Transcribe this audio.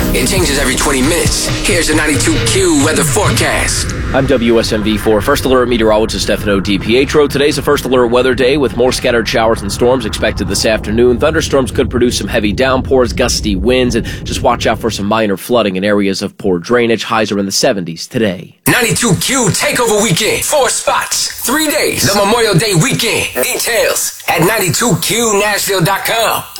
It changes every 20 minutes. Here's the 92Q weather forecast. I'm WSMV4 First Alert meteorologist Stefano DiPietro. Today's a First Alert weather day with more scattered showers and storms expected this afternoon. Thunderstorms could produce some heavy downpours, gusty winds, and just watch out for some minor flooding in areas of poor drainage. Highs are in the 70s today. 92Q Takeover Weekend. 4 spots, 3 days. The Memorial Day weekend. Details at 92QNashville.com.